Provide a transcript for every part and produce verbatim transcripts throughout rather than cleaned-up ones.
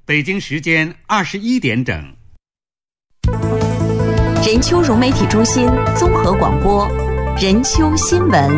北京时间二十一点整。 任丘融媒体中心综合广播，任丘新闻。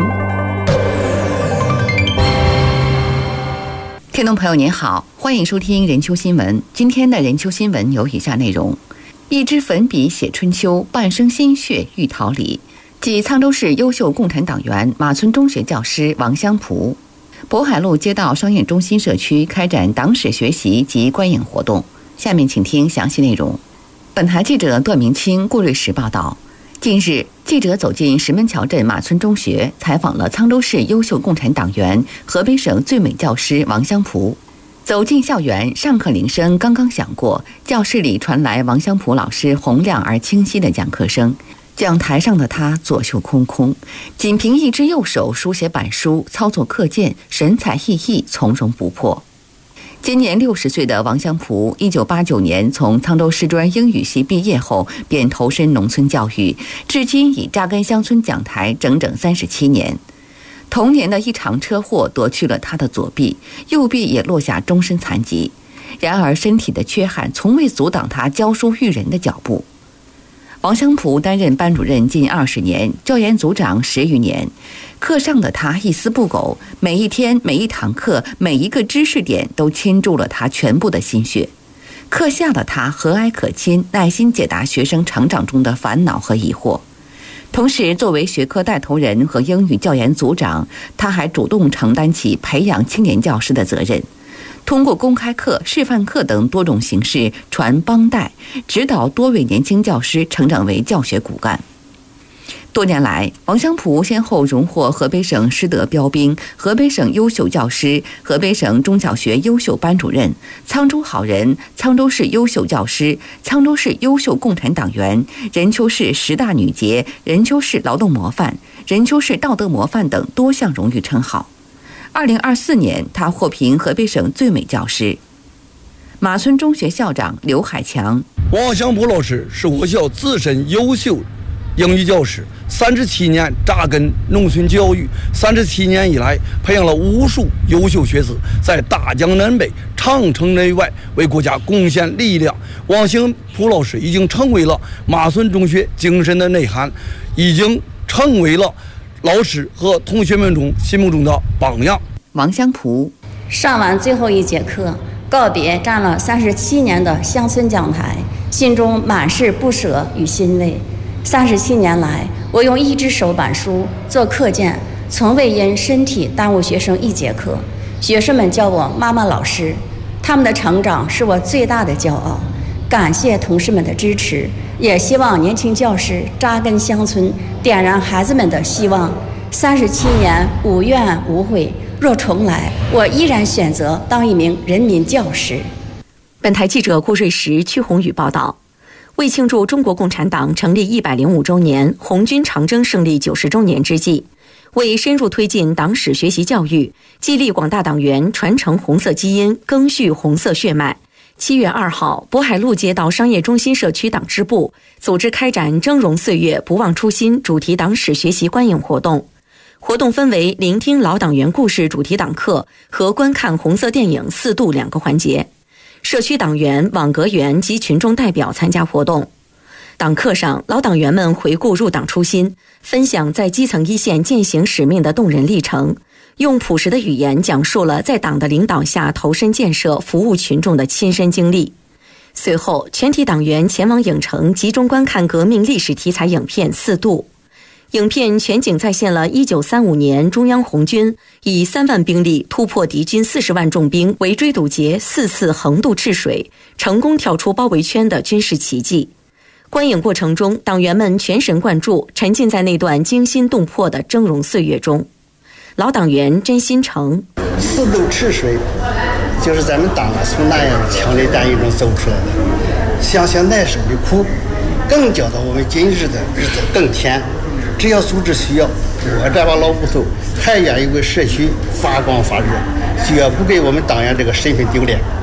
听众朋友您好，欢迎收听任丘新闻。今天的任丘新闻有以下内容：一支粉笔写春秋，半生心血喻桃李。继沧州市优秀共产党员马村中学教师王香蒲。渤海路街道商业中心社区开展党史学习及观影活动。下面请听详细内容。本台记者段明清、顾瑞石报道。近日，记者走进石门桥镇马村中学，采访了沧州市优秀共产党员、河北省最美教师王香蒲。走进校园，上课铃声刚刚响过，教室里传来王香蒲老师洪亮而清晰的讲课声。讲台上的他左袖空空，仅凭一只右手书写板书，操作课件，神采奕奕，从容不迫。今年六十岁的王香蒲，一九八九年从沧州师专英语系毕业后，便投身农村教育，至今已扎根乡村讲台整整三十七年。童年的一场车祸夺去了他的左臂，右臂也落下终身残疾。然而，身体的缺憾从未阻挡他教书育人的脚步。王香蒲担任班主任近二十年，教研组长十余年。课上的他一丝不苟，每一天、每一堂课、每一个知识点都倾注了他全部的心血。课下的他和蔼可亲，耐心解答学生成长中的烦恼和疑惑。同时，作为学科带头人和英语教研组长，他还主动承担起培养青年教师的责任。通过公开课、示范课等多种形式传帮带，指导多位年轻教师成长为教学骨干。多年来，王香蒲先后荣获河北省师德标兵、河北省优秀教师、河北省中小学优秀班主任、沧州好人、沧州市优秀教师、沧州市优秀共产党员、任丘市十大女杰、任丘市劳动模范、任丘市道德模范等多项荣誉称号。二零二四年，他获评河北省最美教师。马村中学校长刘海强： 王香蒲老师是我校资深优秀英语教师，三十七年扎根农村教育，三十七年以来培养了无数优秀学子，在大江南北、长城内外为国家贡献力量。王香蒲老师已经成为了马村中学精神的内涵，已经成为了老师和同学们中心目中的榜样。 王香蒲上完最后一节课，告别站了三十七年的乡村讲台，心中满是不舍与欣慰。三十七年来，我用一只手板书做课件，从未因身体耽误学生一节课。学生们叫我妈妈老师，他们的成长是我最大的骄傲。感谢同事们的支持，也希望年轻教师扎根乡村，点燃孩子们的希望。三十七年无怨无悔，若重来，我依然选择当一名人民教师。 本台记者顾瑞石、屈宏宇报道。为庆祝中国共产党成立一百零五周年、红军长征胜利九十周年之际，为深入推进党史学习教育，激励广大党员传承红色基因、赓续红色血脉，七月二号，渤海路街道商业中心社区党支部组织开展峥嵘岁月不忘初心主题党史学习观影活动。活动分为聆听老党员故事主题党课和观看红色电影四度两个环节。社区党员、网格员及群众代表参加活动。党课上，老党员们回顾入党初心，分享在基层一线践行使命的动人历程，用朴实的语言讲述了在党的领导下投身建设、服务群众的亲身经历。随后，全体党员前往影城集中观看革命历史题材影片四度。影片全景再现了一九三五年中央红军以三万兵力突破敌军四十万重兵，围追堵截，四次横渡赤水，成功跳出包围圈的军事奇迹。观影过程中，党员们全神贯注，沉浸在那段惊心动魄的峥嵘岁月中。老党员甄新成： 四渡赤水，就是咱们党从那样强烈战役中走出来的，想想那时候的苦，更觉得我们今日的日子更甜。只要组织需要，我这把老骨头还愿意为社区发光发热，绝不给我们党员这个身份丢脸。